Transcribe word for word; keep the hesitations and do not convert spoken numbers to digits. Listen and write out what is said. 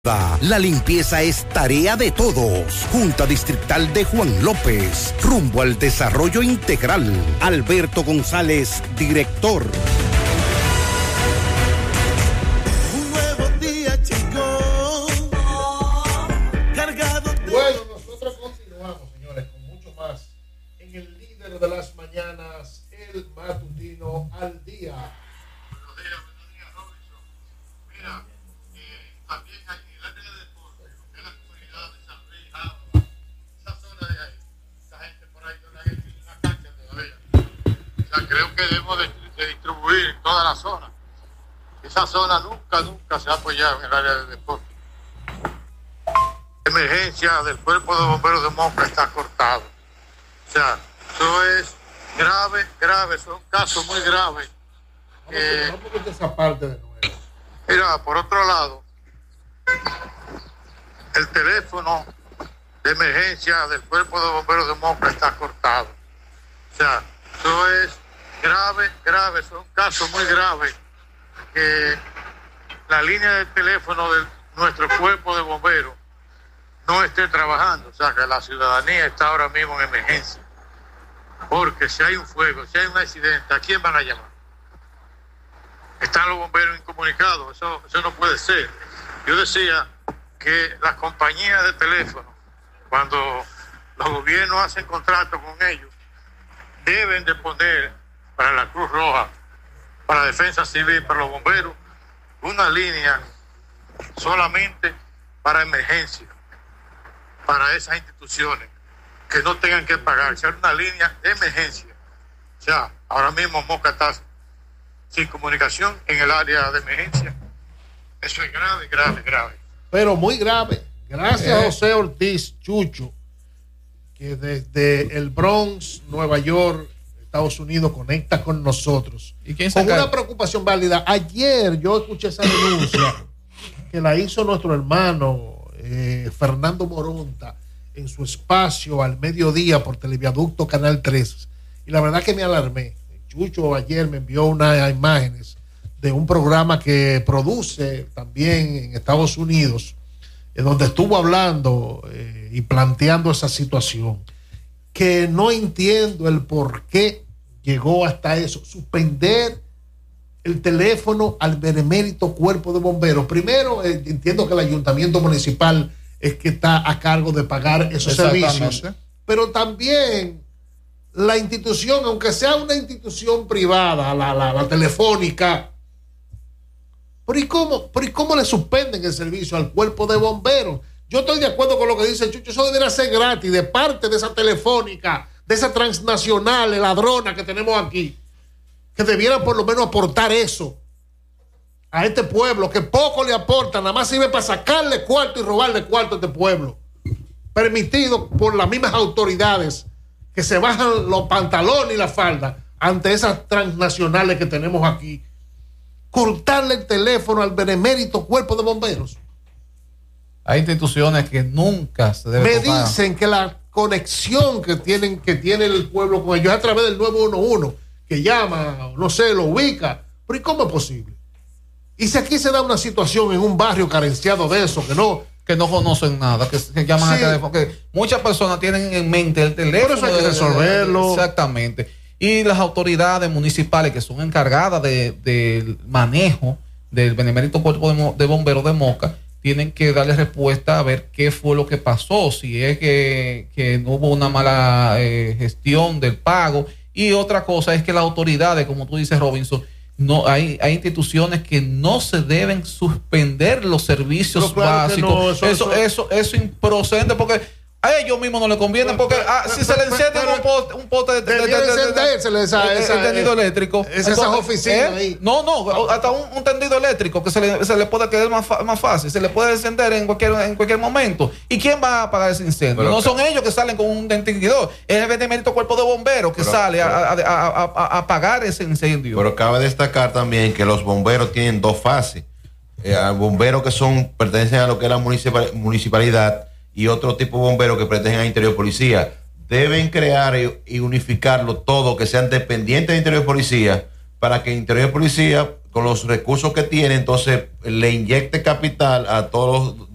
La limpieza es tarea de todos. Junta Distrital de Juan López, rumbo al desarrollo integral. Alberto González, director. Un nuevo día, chicos. Cargado de... Bueno, nosotros continuamos, señores, con mucho más en el líder de las mañanas, el matutino al día. Buenos días, buenos días, Robinson. Mira, eh, también hay creo que debemos de, de distribuir en toda la zona. Esa zona nunca, nunca se ha apoyado en el área de deporte. La emergencia del cuerpo de bomberos de Moca está cortado. O sea, eso es grave, grave, son casos muy graves. Eh, no porque esa parte de nuevo. Mira, por otro lado, el teléfono de emergencia del cuerpo de bomberos de Moca está cortado. O sea, eso es grave, grave, son casos muy graves que la línea de teléfono de nuestro cuerpo de bomberos no esté trabajando, o sea que la ciudadanía está ahora mismo en emergencia, porque si hay un fuego, si hay un accidente, ¿a quién van a llamar? Están los bomberos incomunicados, eso, eso no puede ser. Yo decía que las compañías de teléfono, cuando los gobiernos hacen contrato con ellos, deben de poner para la Cruz Roja, para Defensa Civil, para los bomberos, una línea solamente para emergencia, para esas instituciones que no tengan que pagar, sea una línea de emergencia. O sea, ahora mismo Moca está sin comunicación en el área de emergencia. Eso es grave, grave, grave. Pero muy grave. Gracias eh. a José Ortiz Chucho, que desde el Bronx, Nueva York, Estados Unidos, conecta con nosotros. ¿Y quién con una preocupación válida. Ayer yo escuché esa denuncia que la hizo nuestro hermano eh, Fernando Moronta en su espacio al mediodía por Televiaducto Canal tres. Y la verdad que me alarmé. Chucho ayer me envió unas imágenes de un programa que produce también en Estados Unidos, en donde estuvo hablando eh, y planteando esa situación, que no entiendo el por qué llegó hasta eso, suspender el teléfono al benemérito cuerpo de bomberos. Primero, eh, entiendo que el ayuntamiento municipal es que está a cargo de pagar esos servicios, pero también la institución, aunque sea una institución privada, la, la, la telefónica, ¿pero y cómo, pero y cómo le suspenden el servicio al cuerpo de bomberos? Yo estoy de acuerdo con lo que dice Chucho, eso debería ser gratis de parte de esa telefónica, de esa transnacional ladrona que tenemos aquí, que debieran por lo menos aportar eso a este pueblo, que poco le aporta, nada más sirve para sacarle cuarto y robarle cuarto a este pueblo, permitido por las mismas autoridades que se bajan los pantalones y la falda ante esas transnacionales que tenemos aquí. Cortarle el teléfono al benemérito cuerpo de bomberos. Hay instituciones que nunca se deben Me tocar. dicen que la conexión que tienen que tiene el pueblo con ellos a través del nueve uno uno, que llama, no sé, lo ubica. Pero ¿y cómo es posible? Y si aquí se da una situación en un barrio carenciado de eso, que no que no conocen nada, que, que llaman sí. al teléfono, que muchas personas tienen en mente el teléfono. Por eso hay que resolverlo. Exactamente. Y las autoridades municipales que son encargadas del de manejo del benemérito cuerpo de, de bomberos de Moca tienen que darle respuesta a ver qué fue lo que pasó, si es que, que no hubo una mala eh, gestión del pago. Y otra cosa es que las autoridades, como tú dices, Robinson, no hay, hay instituciones que no se deben suspender los servicios claro básicos. No, eso, eso, eso, eso, eso es improcedente porque a ellos mismos no les conviene, porque ah, si se le enciende un poste, un poste de, de, de, de, de, de esa, esa, un tendido eh, eléctrico, es esas oficinas ¿eh? ahí. No, no, hasta un, un tendido eléctrico que se le, se le puede quedar más, más fácil, se le puede encender en cualquier, en cualquier momento. ¿Y quién va a apagar ese incendio? Pero, no son okay. ellos que salen con un extinguidor, es el benemérito cuerpo de bomberos que pero, sale pero, a, a, a, a, a apagar ese incendio. Pero cabe destacar también que los bomberos tienen dos fases. Eh, bomberos que son pertenecen a lo que es la municipal, municipalidad y otro tipo de bomberos que pertenecen a Interior Policía. Deben crear y, y unificarlo todo, que sean dependientes de Interior Policía, para que Interior Policía, con los recursos que tiene, entonces le inyecte capital a todos los